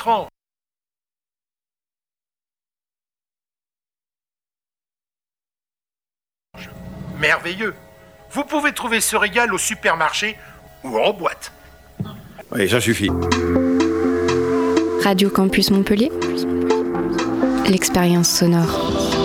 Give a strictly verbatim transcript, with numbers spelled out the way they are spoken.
étrange. Merveilleux. Vous pouvez trouver ce régal au supermarché ou en boîte. Oui, ça suffit. Radio Campus Montpellier, l'expérience sonore.